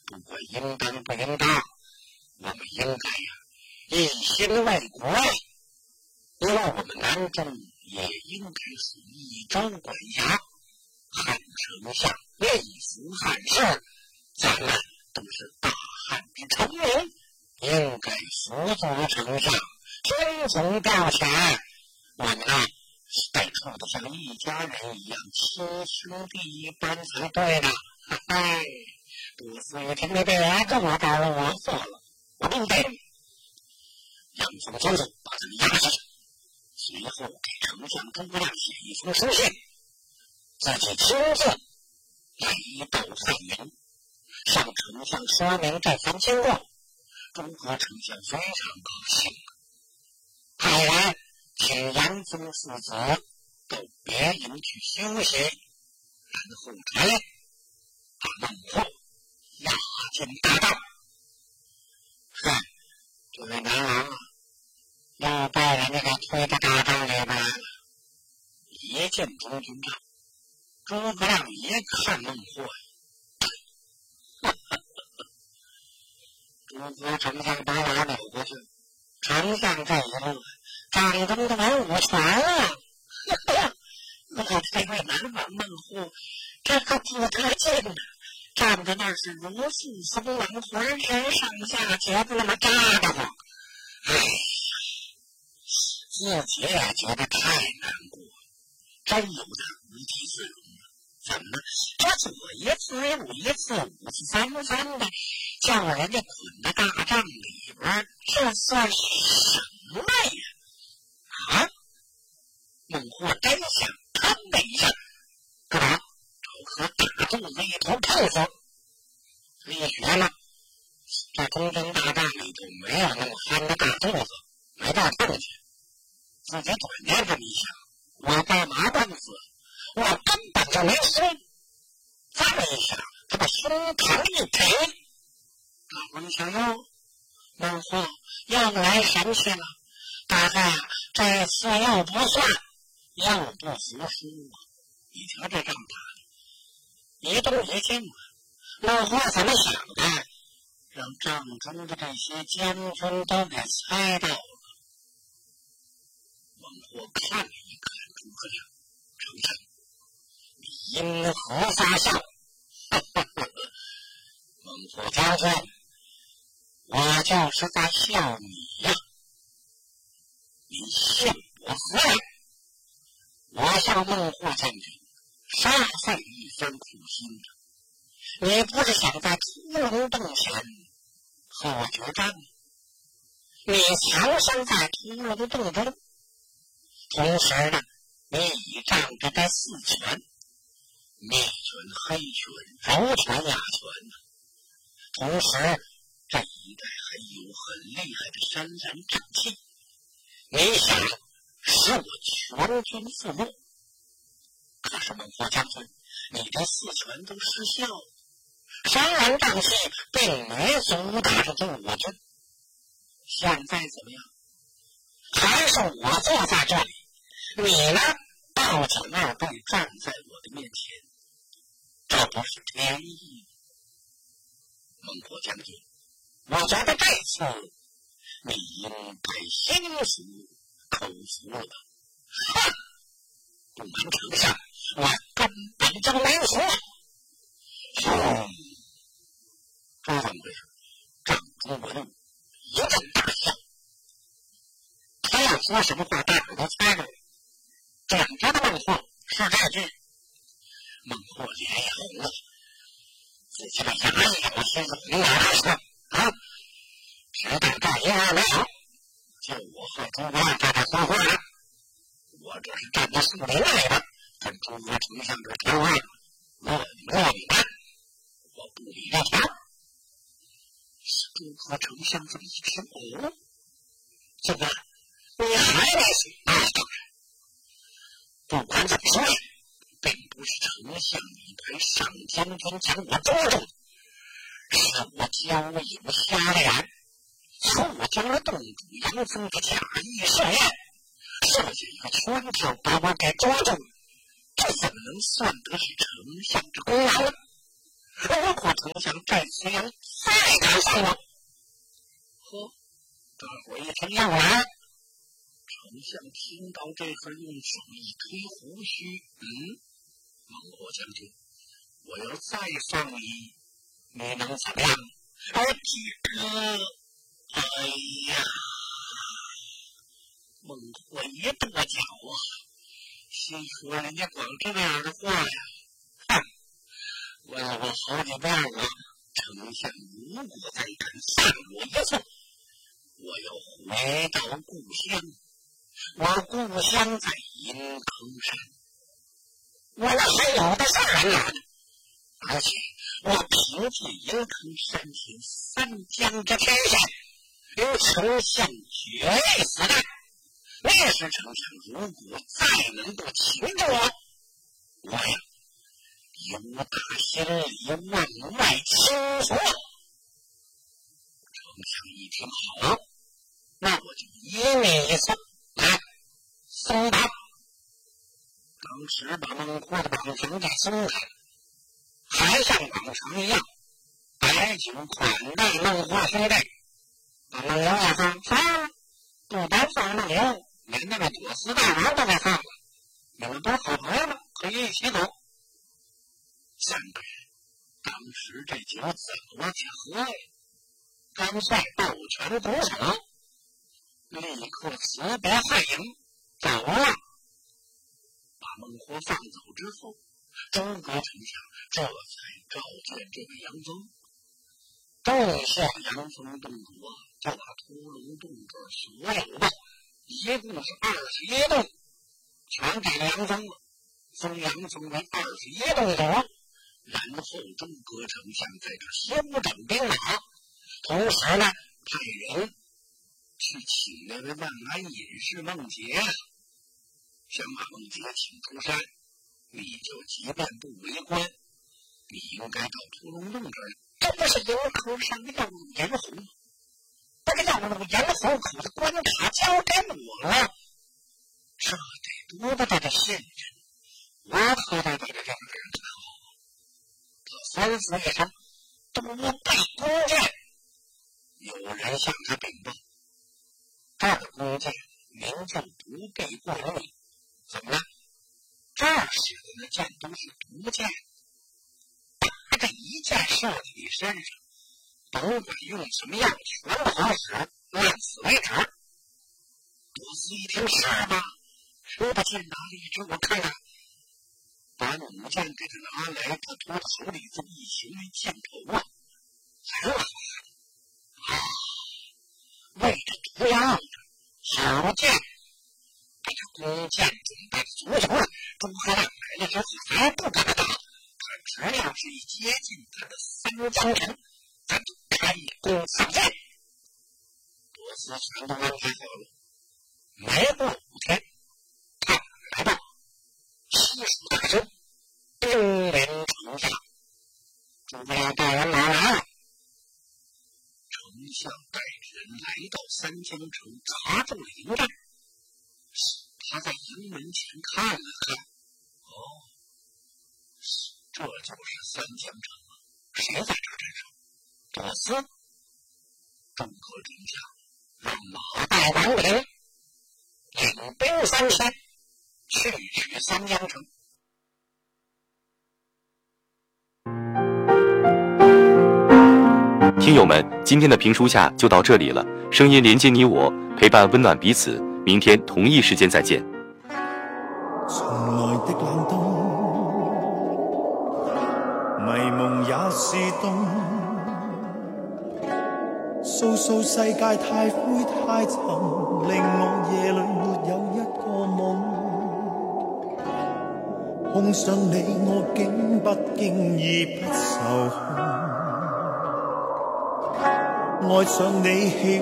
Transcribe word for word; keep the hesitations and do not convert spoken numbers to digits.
不管应当不应当，我们应该呀以心为国呀，因为我们南中也应该是一州管辖，汉丞相内服汉室，咱们都是大汉之臣民，应该服从丞相，遵从调遣。我们呢得处得像一家人一样，亲兄弟一般才对的。嗨，杜思雨听了别跟我告诉我错了，我不对。杨宗先生把这个押下去，随后给丞相诸葛亮写一封书信，自己亲自来到汉营，向丞相说明这番经过。诸葛丞相非常高兴，派人请杨宗父子到别营去休息，然后才把孟获押进大帐。哼，这位南王啊，要把人家给推到大帐里边来了。一见中军帐，诸葛亮一看孟获，诸葛丞相把马扭过去，丞相这一路掌中的文武全了。我这位南王孟获，这可不得劲呢，站在那是如塑松狼，浑身上下觉得那么扎的慌。哎呀，自己也觉得太难过，真有点无地自容了。怎么呢？这左一次右一次，五次三番的叫人家捆在大帐里边，这算什么呀？啊！孟获真想腾的一下，干嘛？找颗大肚子一头泡死。一学了，这中军大帐里头没有那么憨的大肚子，没大碰去。自己转念这么一想，我干嘛笨死？我根本就没心。这么一想，他把胸膛一挺，这我一想哟，孟获又来神气了。大概这次又不算，又不服输啊！你瞧这仗打的，一动一静啊！孟获怎么想的？让帐中的这些将军都给猜到了。孟获看了一看诸葛亮，丞相，你因何发笑？孟获将军，我就是在笑你呀！你信我何来？我向孟获将军煞费一番苦心，你不是想在屠龙洞前和我决战吗？你藏身在屠龙洞中，同时呢，你倚仗着这四权，灭权、黑权、柔权、雅权，同时这一带还有很厉害的山山战气。你想使我全军覆没，可是孟获将军，你这四权都失效了，山峦瘴气并没阻挡住我军。现在怎么样？还是我坐在这里，你呢，倒着二背站在我的面前，这不是天意吗？孟获将军，我觉得这次你应该心服口服了。哼！不瞒丞相，我根本就没服。嗯，这怎么回事？帐中文武一阵大笑。他要说什么话，大伙都猜着了。转着的孟获是这句。孟获脸也红了，自己把牙一咬，心思红哪来说啊？谁敢干一二没有？就我和诸葛亮在这说话了。我这是站在树林里边，跟诸葛丞相这谈话，乐你乐你的，我不理这条。诸葛丞相这么一听，哦，怎么你还没死？啊，不管怎么说，并不是丞相你派上将军将我捉住，是我交友瞎了眼，促将了洞主杨峰的假意设宴，设计一个圈套把我给捉住，这怎么能算得是丞相之功劳呢？ 如果丞相这次要再敢上我，呵，这会一听要来。丞相听到这份，用手一推胡须，嗯，孟获将军，我要再放你，你能怎么样？哎，这个，哎呀，孟获一跺脚啊，心说人家光这样的话呀，哼，问了我好几遍了，丞相如果再敢上我一次，我要回到故乡。我故乡在银坑山，我那还有的是人呢。而且我凭借银坑山前三江之天下，与丞相决一死战。那时丞相如果再能够擒住我，我呀由打心里往外倾索。丞相一听好，那我就依你一次。来，松绑！当时把孟获的绑绳给松开，还像往常一样，摆酒款待孟获兄弟。把孟刘也放，放了，不单放孟刘，连那个左司大王都给放了。你们都好朋友了，可以一起走。三个人当时这酒怎么去喝呀？干脆斗拳独手。立刻辞别汉营，走了。把孟获放走之后，诸葛丞相这才召见这个杨峰。这下杨峰洞主啊，就把屠龙洞这所有的一共是二十一洞，全给了杨峰了，封杨峰为二十一洞主。然后诸葛丞相在这休整兵马，同时呢，派人去请那位万安隐士孟杰，想把孟杰请出山。你就即便不为官，你应该到屠龙洞这儿。这不是营口上的耀武严侯吗？这个耀武严侯可是关卡交给我了，这得多大的信任！我可得把这件事看好。这三思一声，多备弓箭。有人向他禀报，这个弓箭您就不必过问。怎么了？这儿使的那箭都是毒箭，把这一箭射在你身上，甭管用什么样，全不好使，烂死为止。多斯一听是吧？说把箭拿了一支，我看看。把弩箭给他拿来，他脱手里这么一行为箭头啊，很好啊！为着毒药好箭，把这弓箭准备的足球了。诸葛亮来了之后还不敢打，可只要是一接近他的三江城，咱就开弓上箭。多斯全都安排好了。没过五天，他来到西蜀大城，兵临城下。诸葛亮大人哪来了？丞相带人来到三江城，查住了营寨。他在营门前看了看，哦，这就是三江城啊！谁在这镇守？多斯。诸葛丞相让马带王陵领兵三千，去取三江城。 听友们，今天的评书下就到这里了。声音连接你我，陪伴温暖彼此。明天同一时间再见。 从来的冷冬，迷梦也是冬。诉诉世界太灰太沉，令我夜里没有一个梦。碰上你，我竟不經意不受控。愛上你